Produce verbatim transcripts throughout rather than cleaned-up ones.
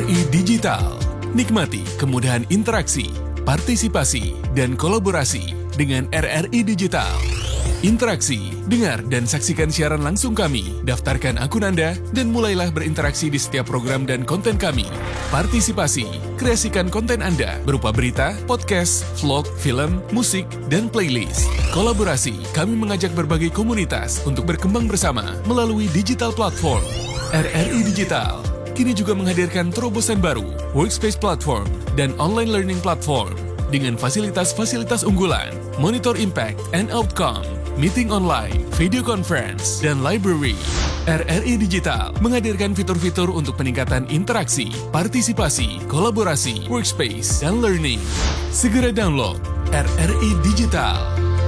I Digital. Nikmati kemudahan interaksi, partisipasi, dan kolaborasi dengan R R I Digital. Interaksi, dengar dan saksikan siaran langsung kami, daftarkan akun Anda, dan mulailah berinteraksi di setiap program dan konten kami. Partisipasi, kreasikan konten Anda berupa berita, podcast, vlog, film, musik, dan playlist. Kolaborasi, kami mengajak berbagai komunitas untuk berkembang bersama melalui digital platform. R R I Digital kini juga menghadirkan terobosan baru, workspace platform, dan online learning platform dengan fasilitas-fasilitas unggulan, monitor impact and outcome, meeting online, video conference, dan library. R R I Digital menghadirkan fitur-fitur untuk peningkatan interaksi, partisipasi, kolaborasi, workspace, dan learning. Segera download R R I Digital.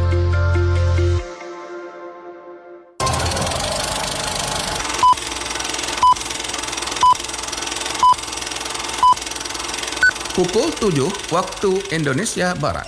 Pukul tujuh waktu Indonesia Barat.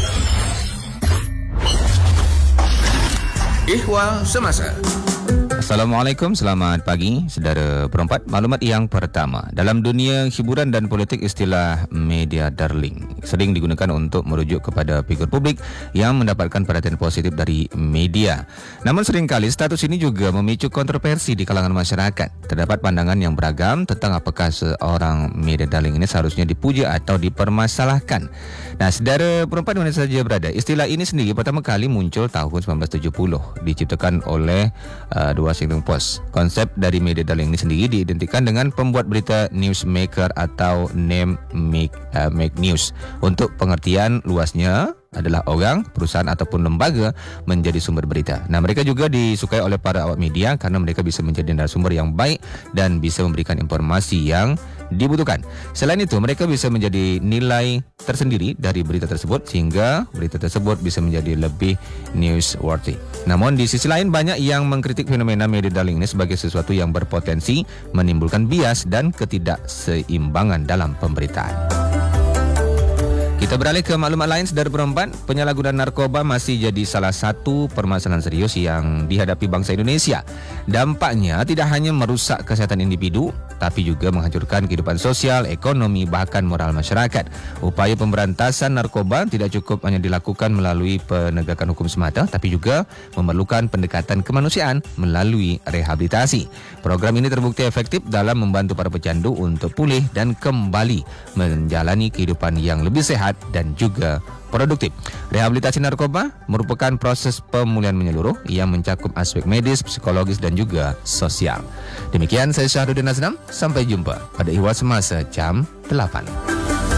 Ihwal Semasa. Assalamualaikum, selamat pagi saudara perempat. Maklumat yang pertama, dalam dunia hiburan dan politik istilah media darling sering digunakan untuk merujuk kepada figur publik yang mendapatkan perhatian positif dari media. Namun seringkali status ini juga memicu kontroversi di kalangan masyarakat. Terdapat pandangan yang beragam tentang apakah seorang media darling ini seharusnya dipuja atau dipermasalahkan. Nah, saudara perempat di mana saja berada, istilah ini sendiri pertama kali muncul tahun sembilan belas tujuh puluh, diciptakan oleh uh, dua Washington Post. Konsep dari media darling ini sendiri diidentikan dengan pembuat berita newsmaker atau name make, uh, make news. Untuk pengertian luasnya adalah orang, perusahaan ataupun lembaga menjadi sumber berita. Nah, mereka juga disukai oleh para awak media karena mereka bisa menjadi narasumber yang baik dan bisa memberikan informasi yang dibutuhkan. Selain itu, mereka bisa menjadi nilai tersendiri dari berita tersebut sehingga berita tersebut bisa menjadi lebih newsworthy. Namun di sisi lain, banyak yang mengkritik fenomena media darling ini sebagai sesuatu yang berpotensi menimbulkan bias dan ketidakseimbangan dalam pemberitaan. Kita beralih ke maklumat lain, saudara perempat. Penyalahgunaan narkoba masih jadi salah satu permasalahan serius yang dihadapi bangsa Indonesia. Dampaknya tidak hanya merusak kesehatan individu, tapi juga menghancurkan kehidupan sosial, ekonomi, bahkan moral masyarakat. Upaya pemberantasan narkoba tidak cukup hanya dilakukan melalui penegakan hukum semata, tapi juga memerlukan pendekatan kemanusiaan melalui rehabilitasi. Program ini terbukti efektif dalam membantu para pecandu untuk pulih dan kembali menjalani kehidupan yang lebih sehat dan juga produktif. Rehabilitasi narkoba merupakan proses pemulihan menyeluruh yang mencakup aspek medis, psikologis, dan juga sosial. Demikian saya Syahrudin Azram, sampai jumpa pada Ihwal Semasa jam delapan.